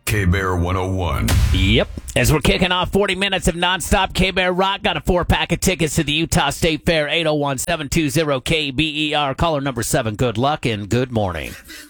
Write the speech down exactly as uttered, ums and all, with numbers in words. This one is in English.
K-Bear one oh one. Yep. As we're kicking off forty minutes of nonstop K-Bear rock, got a four-pack of tickets to the Utah State Fair, eight oh one, seven two zero, K B E R. Caller number seven, good luck and good morning.